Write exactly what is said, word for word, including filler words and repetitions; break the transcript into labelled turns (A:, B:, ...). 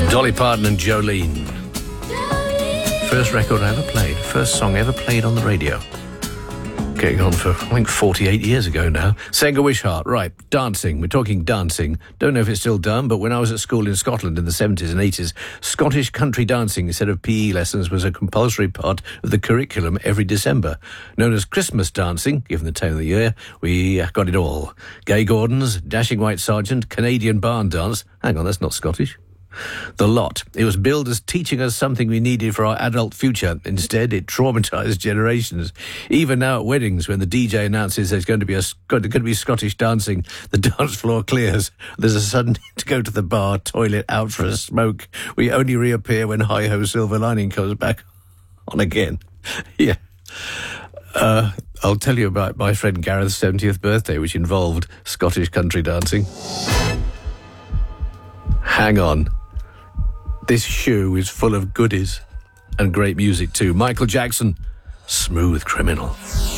A: Dolly Parton and Jolene. First record I ever played, first song ever played on the radio. Getting on for, I think, forty-eight years ago now. Senga Wishart, right, dancing. We're talking dancing. Don't know if it's still done, but when I was at school in Scotland in the seventies and eighties, Scottish country dancing instead of P E lessons was a compulsory part of the curriculum every December. Known as Christmas dancing, given the time of the year, we got it all. Gay Gordons, Dashing White Sergeant, Canadian barn dance. Hang on, that's not Scottish. The lot. It was billed as teaching us something we needed for our adult future. Instead, it traumatised generations. Even now at weddings, when the D J announces there's going to be a going to be Scottish dancing, the dance floor clears. There's a sudden need to go to the bar, toilet, out for a smoke. We only reappear when Hi-Ho Silver Lining comes back on again. Yeah. Uh, I'll tell you about my friend Gareth's seventieth birthday, which involved Scottish country dancing. Hang on. This shoe is full of goodies and great music too. Michael Jackson, Smooth Criminal.